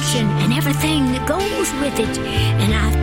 and everything that goes with it. And I've